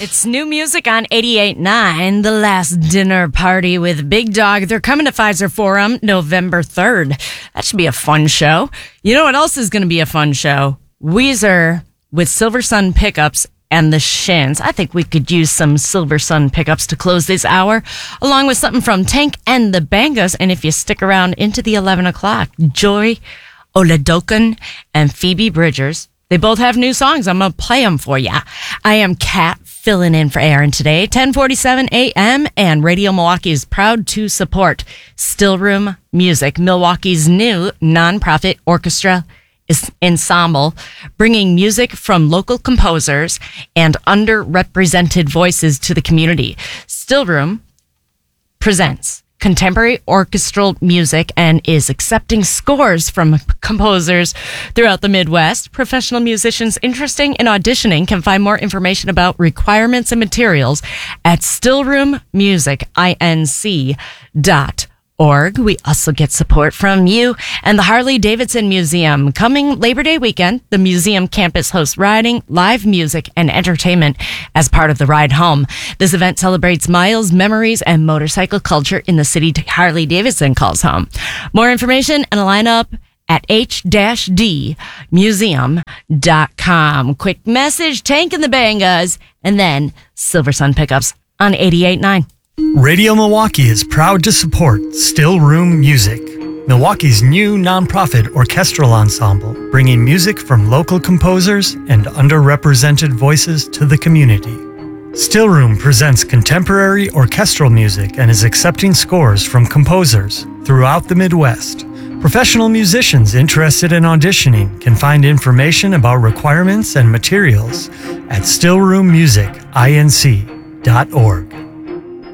It's new music on 88.9, The Last Dinner Party with Big Dog. They're coming to Pfizer Forum November 3rd. That should be a fun show. You know what else is going to be a fun show? Weezer with Silver Sun Pickups and the Shins. I think we could use some Silver Sun Pickups to close this hour, along with something from Tank and the Bangas. And if you stick around into the 11 o'clock, Joy Oladokan and Phoebe Bridgers. They both have new songs. I'm going to play them for you. I am Kat, filling in for Aaron today, 10:47 a.m. And Radio Milwaukee is proud to support Stillroom Music, Milwaukee's new nonprofit orchestra ensemble, bringing music from local composers and underrepresented voices to the community. Stillroom presents contemporary orchestral music and is accepting scores from composers throughout the Midwest. Professional musicians interested in auditioning can find more information about requirements and materials at stillroommusicinc.org. We also get support from you and the Harley-Davidson Museum. Coming Labor Day weekend, the museum campus hosts riding, live music, and entertainment as part of the Ride Home. This event celebrates miles, memories, and motorcycle culture in the city Harley-Davidson calls home. More information and a lineup at h-dmuseum.com. Quick message, Tank and the Bangas, and then Silver Sun Pickups on 88.9. Radio Milwaukee is proud to support Stillroom Music, Milwaukee's new nonprofit orchestral ensemble, bringing music from local composers and underrepresented voices to the community. Stillroom presents contemporary orchestral music and is accepting scores from composers throughout the Midwest. Professional musicians interested in auditioning can find information about requirements and materials at stillroommusicinc.org.